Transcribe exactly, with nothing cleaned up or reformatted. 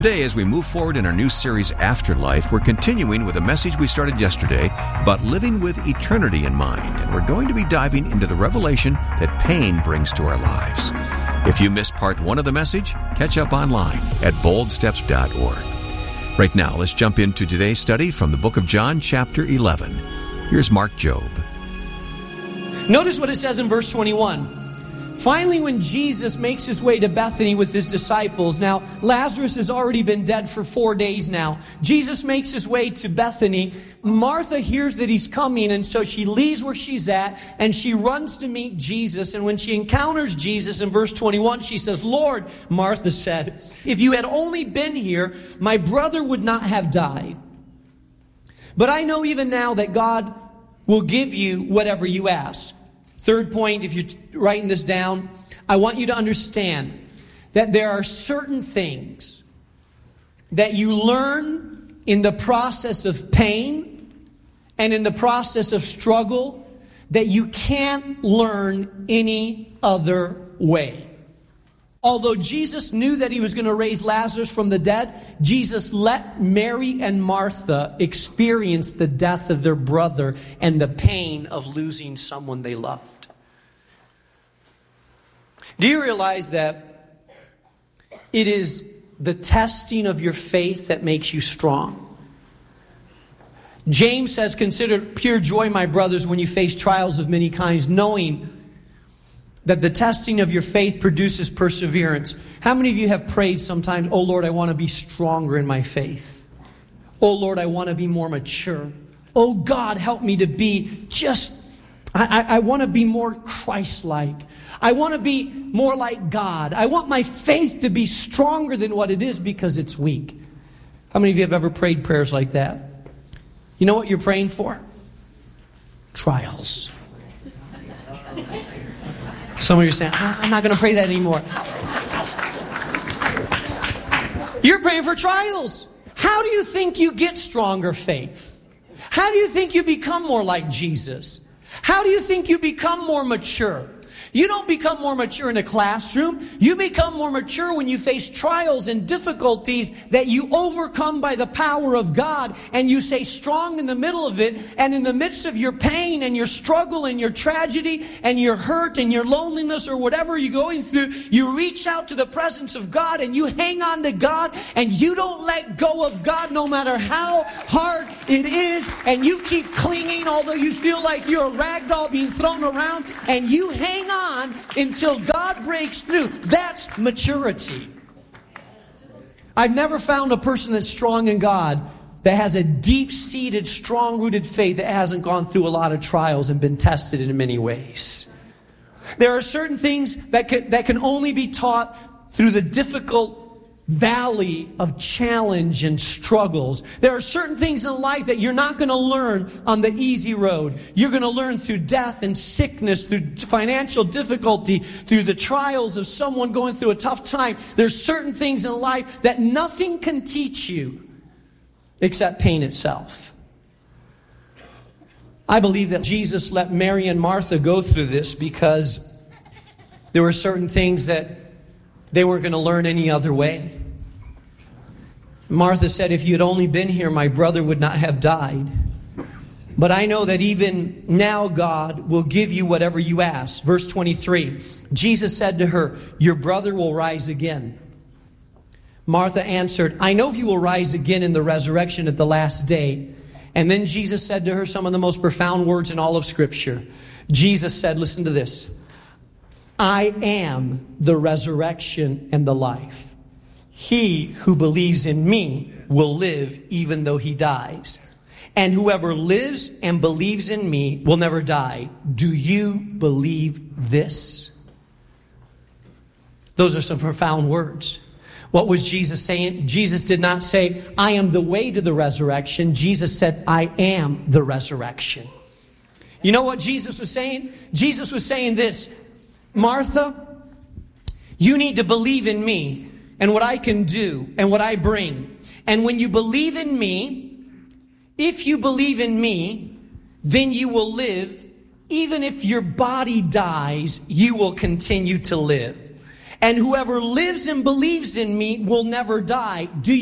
Today, as we move forward in our new series, Afterlife, we're continuing with a message we started yesterday about living with eternity in mind, and we're going to be diving into the revelation that pain brings to our lives. If you missed part one of the message, catch up online at bold steps dot org. Right now, let's jump into today's study from the book of John, chapter eleven. Here's Mark Jobe. Notice what it says in verse twenty-one. Finally, when Jesus makes his way to Bethany with his disciples, now Lazarus has already been dead for four days now. Jesus makes his way to Bethany. Martha hears that he's coming, and so she leaves where she's at, and she runs to meet Jesus. And when she encounters Jesus in verse twenty-one, she says, "Lord," Martha said, "if you had only been here, my brother would not have died. But I know even now that God will give you whatever you ask." Third point, if you're writing this down, I want you to understand that there are certain things that you learn in the process of pain and in the process of struggle that you can't learn any other way. Although Jesus knew that he was going to raise Lazarus from the dead, Jesus let Mary and Martha experience the death of their brother and the pain of losing someone they loved. Do you realize that it is the testing of your faith that makes you strong? James says, "Consider pure joy, my brothers, when you face trials of many kinds, knowing that the testing of your faith produces perseverance." How many of you have prayed sometimes, "Oh Lord, I want to be stronger in my faith. Oh Lord, I want to be more mature. Oh God, help me to be just, I, I, I want to be more Christ-like. I want to be more like God. I want my faith to be stronger than what it is because it's weak." How many of you have ever prayed prayers like that? You know what you're praying for? Trials. Some of you are saying, "I'm not going to pray that anymore." You're praying for trials. How do you think you get stronger faith? How do you think you become more like Jesus? How do you think you become more mature? You don't become more mature in a classroom. You become more mature when you face trials and difficulties that you overcome by the power of God, and you stay strong in the middle of it. And in the midst of your pain and your struggle and your tragedy and your hurt and your loneliness or whatever you're going through, you reach out to the presence of God and you hang on to God, and you don't let go of God no matter how hard it is, and you keep clinging although you feel like you're a rag doll being thrown around, and you hang on on until God breaks through. That's maturity. I've never found a person that's strong in God that has a deep-seated, strong-rooted faith that hasn't gone through a lot of trials and been tested in many ways. There are certain things that can, that can only be taught through the difficult valley of challenge and struggles. There are certain things in life that you're not going to learn on the easy road. You're going to learn through death and sickness, through financial difficulty, through the trials of someone going through a tough time. There's certain things in life that nothing can teach you except pain itself. I believe that Jesus let Mary and Martha go through this because there were certain things that they weren't going to learn any other way. Martha said, "If you had only been here, my brother would not have died. But I know that even now God will give you whatever you ask." Verse twenty-three, Jesus said to her, "Your brother will rise again." Martha answered, "I know he will rise again in the resurrection at the last day." And then Jesus said to her some of the most profound words in all of Scripture. Jesus said, listen to this, "I am the resurrection and the life. He who believes in me will live even though he dies. And whoever lives and believes in me will never die. Do you believe this?" Those are some profound words. What was Jesus saying? Jesus did not say, "I am the way to the resurrection." Jesus said, "I am the resurrection." You know what Jesus was saying? Jesus was saying this, "Martha, you need to believe in me and what I can do and what I bring. And when you believe in me, if you believe in me, then you will live. Even if your body dies, you will continue to live. And whoever lives and believes in me will never die. Do